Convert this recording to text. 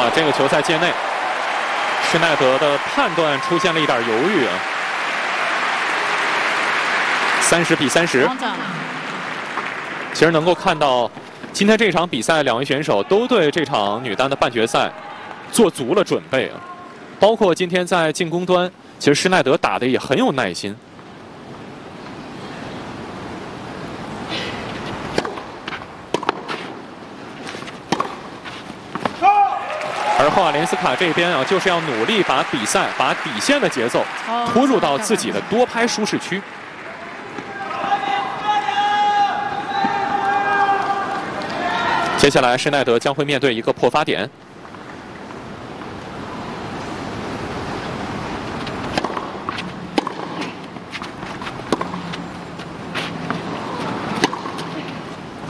这个球在界内，施耐德的判断出现了一点犹豫啊。30比30。其实能够看到，今天这场比赛两位选手都对这场女单的半决赛做足了准备啊。包括今天在进攻端，其实施耐德打得也很有耐心。而霍瓦连斯卡这边啊，就是要努力把比赛、把底线的节奏拖入到自己的多拍舒适区。接下来，施耐德将会面对一个破发点。